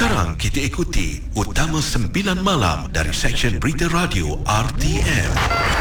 Sekarang kita ikuti Utama 9 Malam dari Seksyen Berita Radio RTM.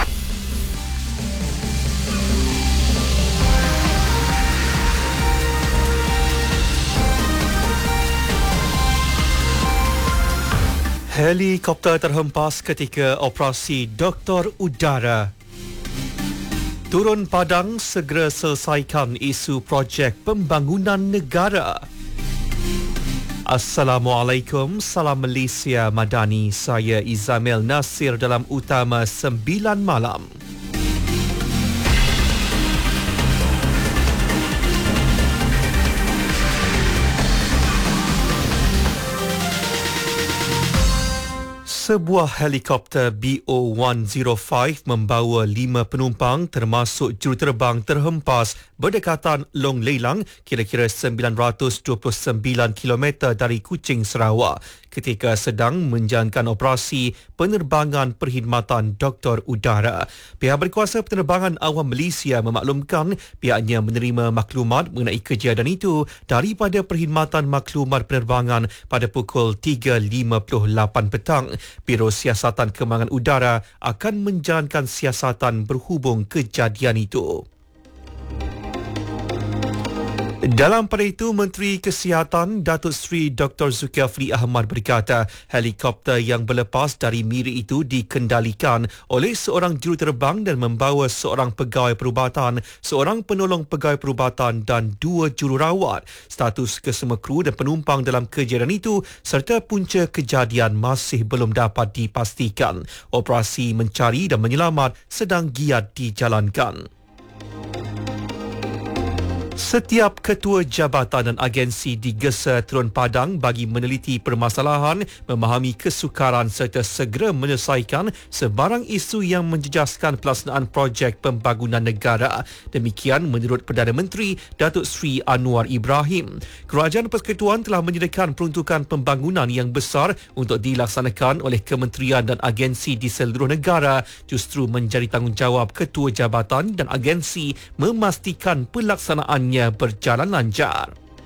Helikopter terhempas ketika operasi Doktor Udara. Turun Padang segera selesaikan isu projek pembangunan negara. Assalamualaikum, salam Malaysia Madani. Saya Izamil Nasir dalam Utama 9 Malam. Sebuah helikopter BO-105 membawa 5 penumpang termasuk juruterbang terhempas berdekatan Long Leilang kira-kira 929 km dari Kuching, Sarawak ketika sedang menjalankan operasi penerbangan perkhidmatan Doktor Udara. Pihak berkuasa penerbangan awam Malaysia memaklumkan pihaknya menerima maklumat mengenai kejadian itu daripada Perkhidmatan Maklumat Penerbangan pada pukul 3.58 petang. Biro Siasatan Kembangan Udara akan menjalankan siasatan berhubung kejadian itu. Dalam pada itu, Menteri Kesihatan Datuk Seri Dr. Zulkifli Ahmad berkata helikopter yang berlepas dari Miri itu dikendalikan oleh seorang juruterbang dan membawa seorang pegawai perubatan, seorang penolong pegawai perubatan dan 2 jururawat. Status kesemua kru dan penumpang dalam kejadian itu serta punca kejadian masih belum dapat dipastikan. Operasi mencari dan menyelamat sedang giat dijalankan. Setiap ketua jabatan dan agensi digesa turun padang bagi meneliti permasalahan, memahami kesukaran serta segera menyelesaikan sebarang isu yang menjejaskan pelaksanaan projek pembangunan negara. Demikian menurut Perdana Menteri Datuk Seri Anwar Ibrahim. Kerajaan Persekutuan telah menyediakan peruntukan pembangunan yang besar untuk dilaksanakan oleh kementerian dan agensi di seluruh negara. Justru menjadi tanggungjawab ketua jabatan dan agensi memastikan pelaksanaannya berjalan lancar.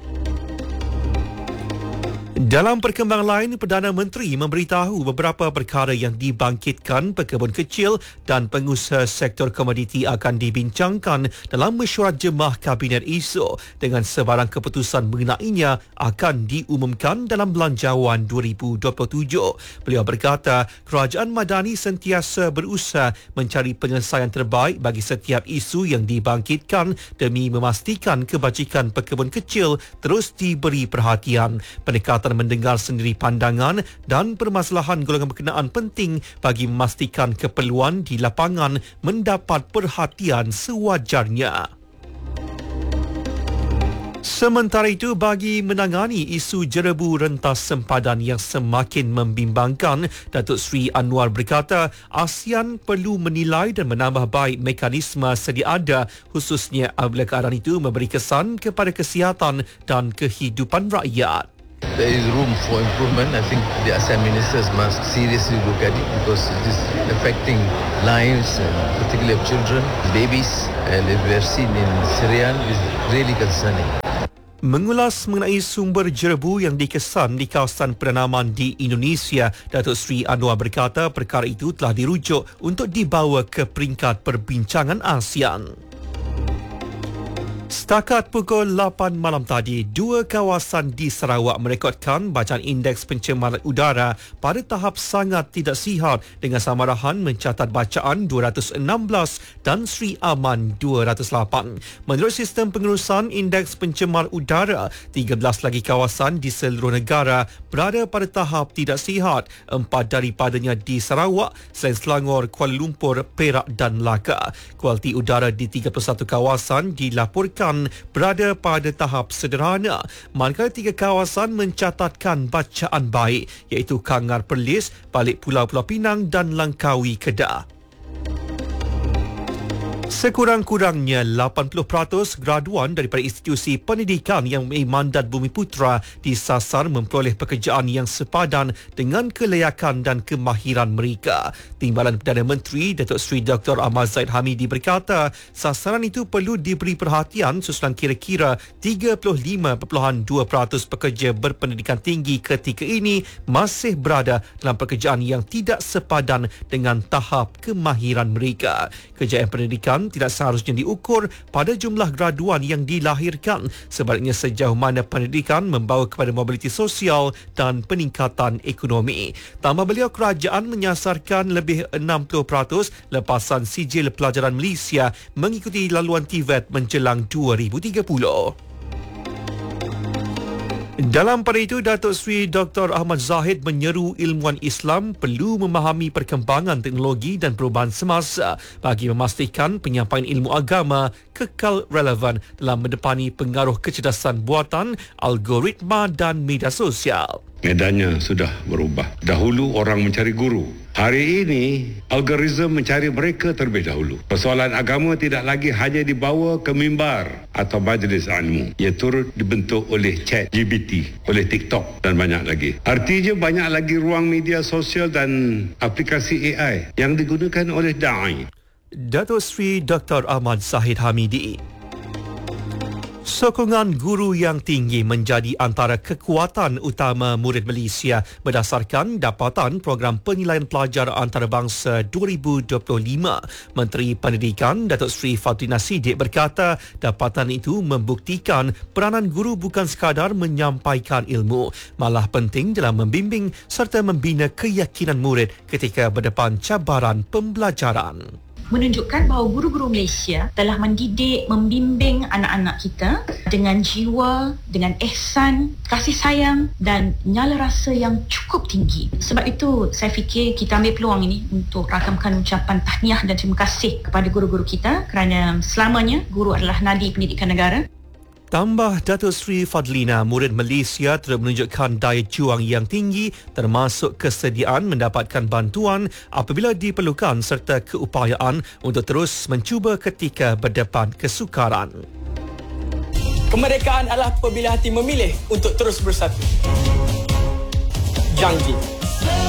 Dalam perkembangan lain, Perdana Menteri memberitahu beberapa perkara yang dibangkitkan pekebun kecil dan pengusaha sektor komoditi akan dibincangkan dalam mesyuarat jemaah Kabinet esok dengan sebarang keputusan mengenainya akan diumumkan dalam Belanjawan 2027. Beliau berkata, Kerajaan Madani sentiasa berusaha mencari penyelesaian terbaik bagi setiap isu yang dibangkitkan demi memastikan kebajikan pekebun kecil terus diberi perhatian. Pendekatan mendengar sendiri pandangan dan permasalahan golongan berkenaan penting bagi memastikan keperluan di lapangan mendapat perhatian sewajarnya. Sementara itu, bagi menangani isu jerebu rentas sempadan yang semakin membimbangkan, Datuk Seri Anwar berkata ASEAN perlu menilai dan menambah baik mekanisme sedia ada, khususnya apabila keadaan itu memberi kesan kepada kesihatan dan kehidupan rakyat. There is room for improvement. I think the ASEAN ministers must seriously look at it because it is affecting lives, particularly of children, babies, and as we have seen in Syria, is really concerning. Mengulas mengenai sumber jerebu yang dikesan di kawasan penanaman di Indonesia, Datuk Seri Anwar berkata perkara itu telah dirujuk untuk dibawa ke peringkat perbincangan ASEAN. Setakat pukul 8 malam tadi, 2 kawasan di Sarawak merekodkan bacaan indeks pencemaran udara pada tahap sangat tidak sihat dengan Samarahan mencatat bacaan 216 dan Sri Aman 208. Menurut sistem pengurusan indeks pencemaran udara, 13 lagi kawasan di seluruh negara berada pada tahap tidak sihat, 4 daripadanya di Sarawak, selain Selangor, Kuala Lumpur, Perak dan Melaka. Kualiti udara di 31 kawasan dilaporkan berada pada tahap sederhana, manakala 3 kawasan mencatatkan bacaan baik iaitu Kangar Perlis, Balik Pulau Pulau Pinang dan Langkawi Kedah. Sekurang-kurangnya 80% graduan daripada institusi pendidikan yang mempunyai mandat Bumiputera disasar memperoleh pekerjaan yang sepadan dengan kelayakan dan kemahiran mereka. Timbalan Perdana Menteri Datuk Seri Dr. Ahmad Zahid Hamidi berkata, sasaran itu perlu diberi perhatian susulan kira-kira 35.2% pekerja berpendidikan tinggi ketika ini masih berada dalam pekerjaan yang tidak sepadan dengan tahap kemahiran mereka. Kejayaan pendidikan tidak seharusnya diukur pada jumlah graduan yang dilahirkan, sebaliknya sejauh mana pendidikan membawa kepada mobiliti sosial dan peningkatan ekonomi. Tambah beliau, kerajaan menyasarkan lebih 60% lepasan sijil pelajaran Malaysia mengikuti laluan TVET menjelang 2030. Dalam pada itu, Datuk Seri Dr. Ahmad Zahid menyeru ilmuwan Islam perlu memahami perkembangan teknologi dan perubahan semasa bagi memastikan penyampaian ilmu agama kekal relevan dalam mendepani pengaruh kecerdasan buatan, algoritma dan media sosial. Medannya sudah berubah. Dahulu orang mencari guru. Hari ini, algoritma mencari mereka terlebih dahulu. Persoalan agama tidak lagi hanya dibawa ke mimbar atau majlis ilmu. Ia turut dibentuk oleh chat GPT, oleh TikTok dan banyak lagi. Artinya banyak lagi ruang media sosial dan aplikasi AI yang digunakan oleh da'i. Datuk Seri Dr. Ahmad Zahid Hamidi. Sokongan guru yang tinggi menjadi antara kekuatan utama murid Malaysia berdasarkan dapatan program penilaian pelajar antarabangsa 2025. Menteri Pendidikan Datuk Seri Fadlina Siddiq berkata dapatan itu membuktikan peranan guru bukan sekadar menyampaikan ilmu, malah penting dalam membimbing serta membina keyakinan murid ketika berdepan cabaran pembelajaran. Menunjukkan bahawa guru-guru Malaysia telah mendidik, membimbing anak-anak kita dengan jiwa, dengan ihsan, kasih sayang dan nyala rasa yang cukup tinggi. Sebab itu saya fikir kita ambil peluang ini untuk rakamkan ucapan tahniah dan terima kasih kepada guru-guru kita kerana selamanya guru adalah nadi pendidikan negara. Tambah Datuk Seri Fadlina, murid Malaysia terus menunjukkan daya juang yang tinggi termasuk kesediaan mendapatkan bantuan apabila diperlukan serta keupayaan untuk terus mencuba ketika berdepan kesukaran. Kemerdekaan adalah apabila hati memilih untuk terus bersatu. Janji.